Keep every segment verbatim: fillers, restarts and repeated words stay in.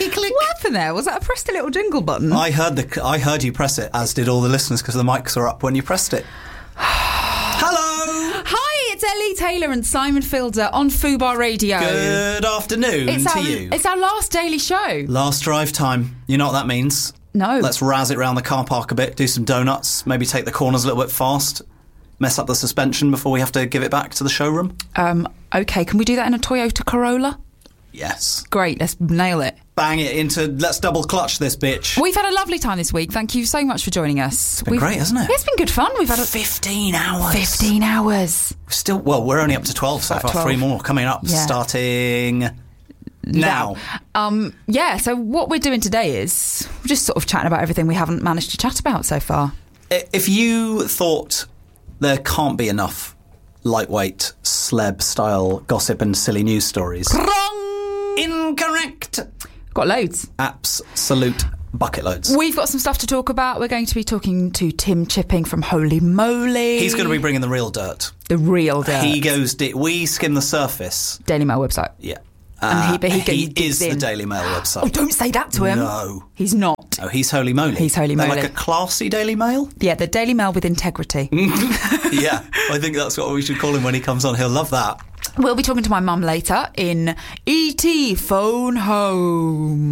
clicky click. What happened there? Was that I pressed a little jingle button? I heard the I heard you press it, as did all the listeners, because the mics were up when you pressed it. Hello. Hi, it's Ellie Taylor and Simon Fielder on Fubar Radio. Good afternoon it's to our, you. It's our last daily show. Last drive time. You know what that means? No. Let's razz it around the car park a bit, do some donuts, maybe take the corners a little bit fast, mess up the suspension before we have to give it back to the showroom. Um, okay, can we do that in a Toyota Corolla? Yes. Great, let's nail it. Bang it into, let's double clutch this bitch. We've had a lovely time this week. Thank you so much for joining us. It's been We've, great, hasn't it? It's been good fun. We've had a, fifteen hours. fifteen hours. Still, well, we're only up to twelve so About far. twelve. Three more coming up, Yeah. starting now. Um, yeah, so what we're doing today is we're just sort of chatting about everything we haven't managed to chat about so far. If you thought there can't be enough lightweight, sleb-style gossip and silly news stories... Wrong! Incorrect! Got loads. Absolute bucket loads. We've got some stuff to talk about. We're going to be talking to Tim Chipping from Holy Moly. He's going to be bringing the real dirt. The real dirt. He goes... Di- we skim the surface. Daily Mail website. Yeah. And he, Uh, but he, he digs is the in. Daily Mail website. Oh, don't say that to him. No. He's not. Oh, he's Holy Moly. He's Holy They're Moly. like a classy Daily Mail? Yeah, the Daily Mail with integrity. Yeah, I think that's what we should call him when he comes on. He'll love that. We'll be talking to my mum later in E T Phone Home.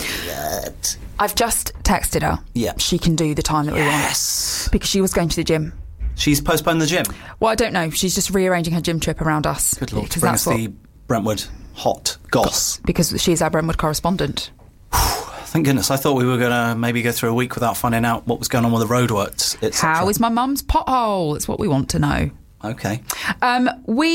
Elliot. I've just texted her. Yeah. She can do the time that Yes. we want. Because she was going to the gym. She's postponed the gym. Well, I don't know. She's just rearranging her gym trip around us. Good Lord, to Because bring that's us what, the Brentwood hot goss. because she's our Brentwood correspondent. Thank goodness. I thought we were going to maybe go through a week without finding out what was going on with the roadworks. et cetera. How is my mum's pothole? It's what we want to know. Okay. Um,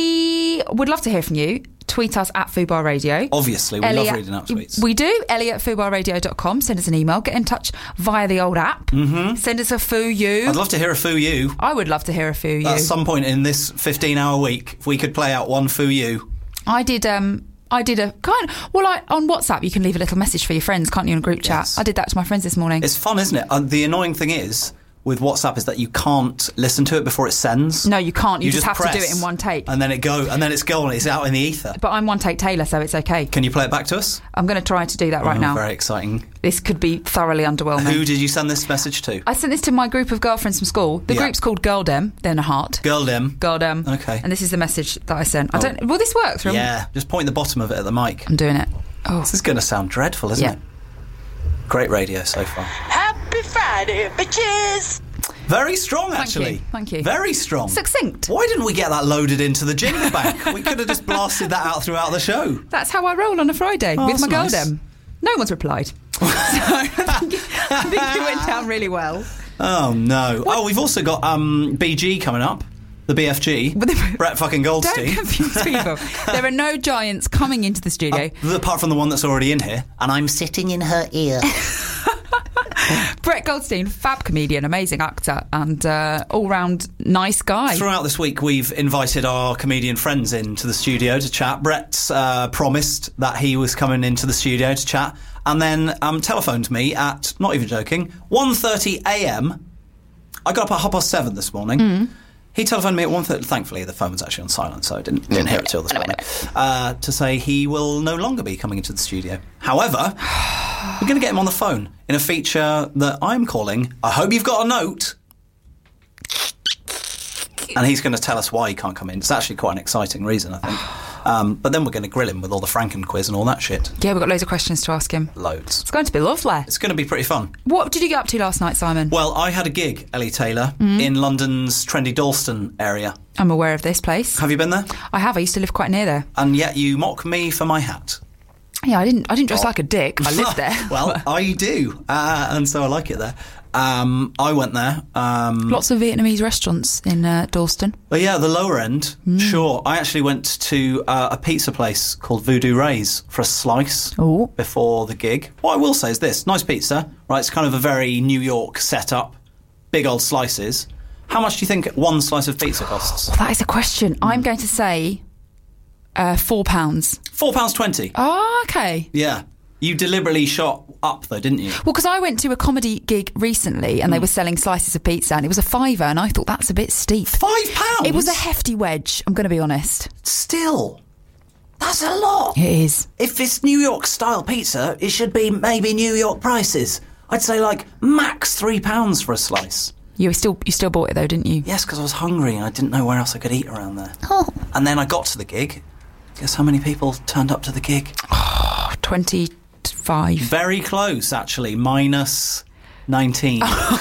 we would love to hear from you. Tweet us at Fubar Radio. Obviously, we Ellie love at- reading out tweets. We do. Ellie at fubar radio dot com. Send us an email. Get in touch via the old app. Mm-hmm. Send us a foo you. I'd love to hear a foo you. I would love to hear a foo you. At some point in this fifteen-hour week, if we could play out one foo you. I did. Um, I did a kind of, well, I, on WhatsApp you can leave a little message for your friends, can't you, in a group chat? Yes. I did that to my friends this morning. It's fun, isn't it? And the annoying thing is, with WhatsApp, is that you can't listen to it before it sends. No, you can't. You, just, have press, to do it in one take. and then it go, and then it's gone. It's out in the ether. But I'm one take Taylor, so it's okay. Can you play it back to us? I'm going to try to do that right Oh, now. Very exciting. This could be thoroughly underwhelming. Who did you send this message to? I sent this to my group of girlfriends from school. The Yeah. group's called Girl Dem. They're in a heart. Girl Dem. Girl Dem. Okay. And this is the message that I sent. I Oh. don't. Well, this works. Remember? Yeah, just point the bottom of it at the mic. I'm doing it. Oh, This is going to sound dreadful, isn't Yeah. it? Great radio so far. Happy Friday, bitches! Very strong, Thank actually. you, thank you. Very strong. succinct. Why didn't we get that loaded into the jingle bank? We could have just blasted that out throughout the show. That's how I roll on a Friday Oh, with my that's Girl nice. Dem. No one's replied. so I think, I think it went down really well. Oh, no. Oh, we've also got um, B G coming up. The B F G. But they- Brett fucking Don't Goldstein. confuse people. There are no giants coming into the studio. Uh, apart from the one that's already in here. And I'm sitting in her ear. Brett Goldstein, fab comedian, amazing actor, and uh, all-round nice guy. Throughout this week, we've invited our comedian friends into the studio to chat. Brett's uh, promised that he was coming into the studio to chat, and then um, telephoned me at, not even joking, one thirty a.m. I got up at half past seven this morning. Mm. He telephoned me at one thirty. Thankfully, the phone was actually on silent, so I didn't, didn't hear it till this morning. Uh, to say he will no longer be coming into the studio. However, we're going to get him on the phone in a feature that I'm calling I Hope You've Got a Note. And he's going to tell us why he can't come in. It's actually quite an exciting reason, I think. Um, but then we're going to grill him with all the Franken quiz and all that shit. Yeah, we've got loads of questions to ask him. Loads. It's going to be lovely. It's going to be pretty fun. What did you get up to last night, Simon? Well, I had a gig, Ellie Taylor, Mm. in London's trendy Dalston area. I'm aware of this place. Have you been there? I have. I used to live quite near there. And yet you mock me for my hat. Yeah, I didn't. I didn't dress Oh. like a dick. I lived there. Well, I do, uh, and so I like it there. Um, I went there. Um, Lots of Vietnamese restaurants in uh, Dalston. But yeah, the lower end, Mm. sure. I actually went to uh, a pizza place called Voodoo Ray's for a slice Ooh. before the gig. What I will say is this, nice pizza, right? It's kind of a very New York setup, big old slices. How much do you think one slice of pizza costs? Well, that is a question. I'm going to say uh, four pounds. Four pounds twenty. Oh, okay. Yeah. You deliberately shot up though, didn't you? Well, because I went to a comedy gig recently and they were selling slices of pizza and it was a fiver and I thought that's a bit steep. Five pounds? It was a hefty wedge, I'm going to be honest. Still. That's a lot. It is. If it's New York style pizza, it should be maybe New York prices. I'd say like max three pounds for a slice. You still you still bought it though, didn't you? Yes, because I was hungry and I didn't know where else I could eat around there. Oh. And then I got to the gig. Guess how many people turned up to the gig? Oh, twenty-five. Very close, actually. Minus nineteen.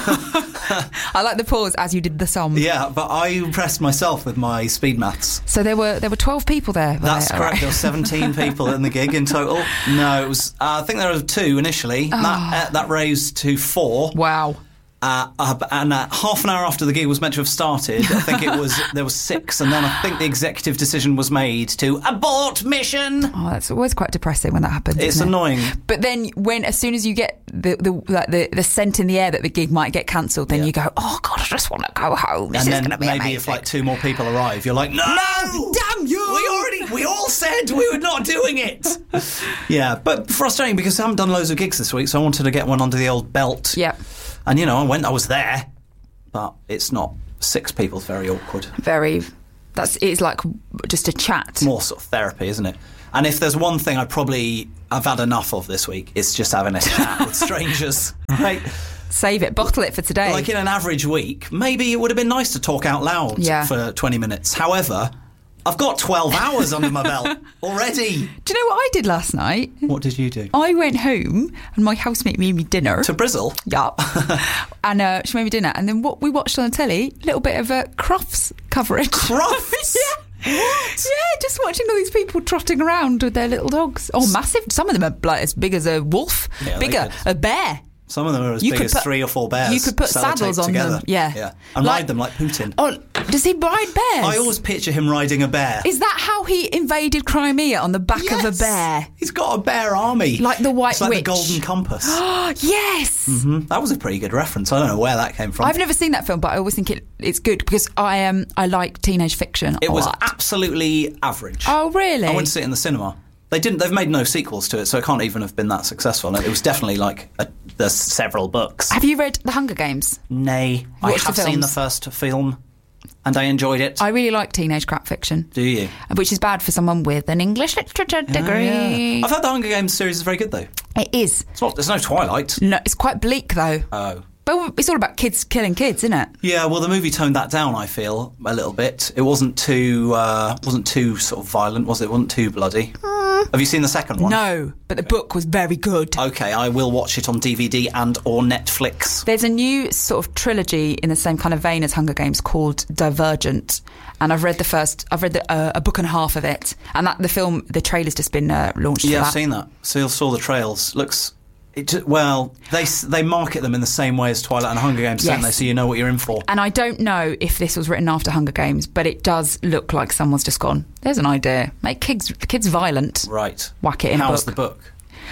I like the pause as you did the sum. Yeah, but I impressed myself with my speed maths. So there were there were twelve people there. That's right, correct. right. There were seventeen people in the gig in total. No, it was. Uh, I think there were two initially. Oh. That, uh, that raised to four. Wow. Uh, uh, and uh, half an hour after the gig was meant to have started, I think it was there was six, and then I think the executive decision was made to abort mission. Oh, that's always quite depressing when that happens. It's isn't it? annoying. But then, when as soon as you get the the like the, the scent in the air that the gig might get cancelled, then Yeah. you go, oh God, I just want to go home. This And is then going to be maybe amazing. if like two more people arrive, you're like, no, No, damn you! We already, we all said we were not doing it. Yeah, but frustrating because I haven't done loads of gigs this week, so I wanted to get one under the old belt. Yeah. And you know, I went, I was there, but it's not six people. It's very awkward. Very. That's it's like just a chat. More sort of therapy, isn't it? And if there's one thing I probably I've had enough of this week, it's just having a chat with strangers. Right? Save it, bottle it for today. Like in an average week, maybe it would have been nice to talk out loud Yeah. for twenty minutes. However, I've got twelve hours under my belt already. Do you know what I did last night? What did you do? I went home and my housemate made me dinner. To Brizzle? Yup. And uh, she made me dinner. And then what we watched on the telly, a little bit of uh, Crufts coverage. Crufts? Yeah. What? Yeah, just watching all these people trotting around with their little dogs. Oh, massive. Some of them are like as big as a wolf. Yeah, they Bigger. could. A bear. Some of them are as You big could as put- three or four bears. you could put sellotaped saddles on together. them, yeah. yeah. And Like- ride them like Putin. Oh, does he ride bears? I always picture him riding a bear. Is that how he invaded Crimea, on the back of a Yes! bear? He's got a bear army. Like the White it's like Witch. the Golden Compass. Oh, yes. Hmm? That was a pretty good reference. I don't know where that came from. I've never seen that film, but I always think it, it's good because I um, I like teenage fiction it a was lot. absolutely average. Oh, really? I went to see it in the cinema. They didn't. They've made no sequels to it, so it can't even have been that successful. It was definitely like a, there's several books. Have you read The Hunger Games? Nay, I Watched the have seen the films. first film, and I enjoyed it. I really like teenage crap fiction. Do you? Which is bad for someone with an English literature degree. Oh, yeah. I've heard the Hunger Games series is very good though. It is. It's not, there's no Twilight. No, it's quite bleak though. Oh. But it's all about kids killing kids, isn't it? Yeah, well, the movie toned that down. I feel a little bit. It wasn't too, uh, wasn't too sort of violent, was it? It wasn't too bloody. Have you seen the second one? No, but the book was very good. Okay, I will watch it on D V D and or Netflix. There's a new sort of trilogy in the same kind of vein as Hunger Games called Divergent, and I've read the first. I've read the, uh, a book and a half of it, and that the film, the trailer's just been uh, launched. Yeah, for I've that. seen that. So I saw the trails. Looks. It, ju- well, they s- they market them in the same way as Twilight and Hunger Games, don't Yes. they? So you know what you're in for. And I don't know if this was written after Hunger Games, but it does look like someone's just gone, there's an idea. Make kids kids violent. Right. Whack it in a How's book. the book?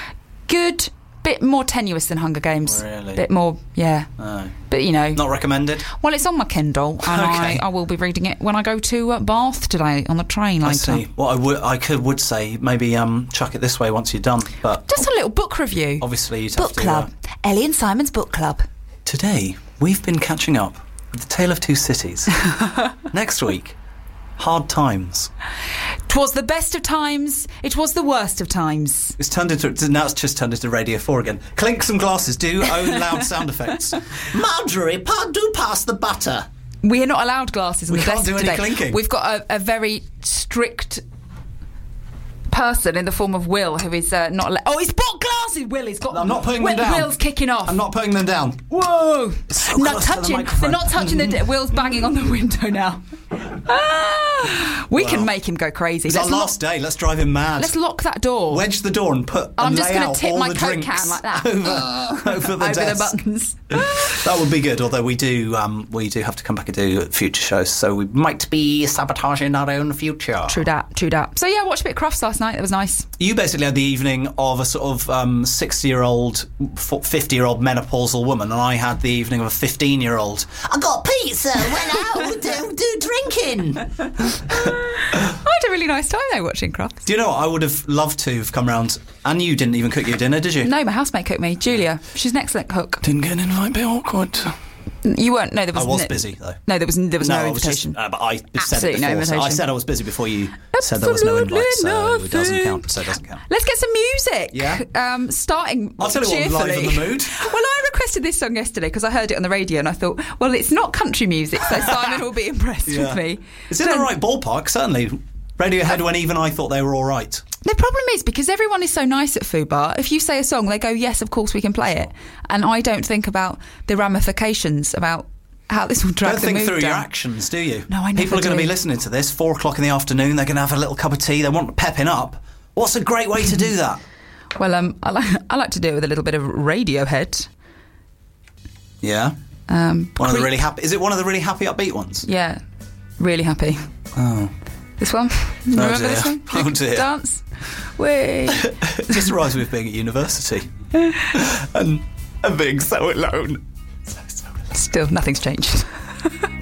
Good. Bit more tenuous than Hunger Games. Really? Bit more, yeah. Oh. But, you know. Not recommended? Well, it's on my Kindle, and Okay. I, I will be reading it when I go to uh, Bath today on the train I later. see. What I would I could would say maybe um chuck it this way once you're done, but Just a little book review. obviously you'd Book have to. club. Uh, Ellie and Simon's book club. today we've been catching up with The Tale of Two Cities. Next week, Hard Times. 'Twas the best of times. It was the worst of times. It's turned into now. It's just turned into Radio Four again. Clink some glasses. Do own loud sound effects. Marjorie, pa- do pass the butter. We are not allowed glasses on We the can't desk do any today. clinking. We've got a, a very strict person in the form of Will who is uh, not. Al- oh, he's bought glasses. Will, he's got. I'm not putting Will, them down. Will's kicking off. I'm not putting them down. Whoa! so not close to the touching. microphone. They're not touching the. D- Will's banging on the window now. Ah, we Well, can make him go crazy. It's our Let's lock, last day. Let's drive him mad. let's lock that door. Wedge the door and put. I'm and just lay gonna out tip all my the Coke drinks can like that. over, over the over desk. the buttons. That would be good. Although we do, um, we do have to come back and do future shows, so we might be sabotaging our own future. True that. True that. So yeah, I watched a bit of Crufts last night. It was nice. You basically had the evening of a sort of um, sixty-year-old, fifty-year-old menopausal woman, and I had the evening of a fifteen-year-old. I got pizza, went out, do, do drinking. I had a really nice time though watching Crufts. Do you know what? I would have loved to have come round, and you didn't even cook your dinner, did you? No, my housemate cooked me. Julia. She's an excellent cook. Didn't get an invite, bit awkward. You weren't. No, there was. I was no, busy though. No, there was. There was no, no I was invitation. just, uh, but I said it Absolutely before. no So invitation. I said I was busy before you said there was no Absolutely invite, so it doesn't nothing. count. So it doesn't count. Let's get some music. Yeah. Um, starting. I'll tell you what, I'm cheerfully. live in the mood. Well, I requested this song yesterday because I heard it on the radio and I thought, well, it's not country music, so Simon will be impressed Yeah. with me. It's in So- the right ballpark, certainly. Radiohead, when even I thought they were all right. The problem is, because everyone is so nice at Fubar, if you say a song, they go, yes, of course we can play it. And I don't think about the ramifications, about how this will drag Don't the think mood through your down. actions, do you? No, I never People are going to do. be listening to this, four o'clock in the afternoon, they're going to have a little cup of tea, they want pepping up. What's a great way to do that? Well, um, I, like, I like to do it with a little bit of Radiohead. Yeah? Um, One of the Creep- really happy... Is it one of the really happy, upbeat ones? Yeah, really happy. Oh. This one? Remember dear. this one? Oh, dear. Dance? Wait. It just reminds me of being at university. and, and being so alone. So, so alone. Still, nothing's changed.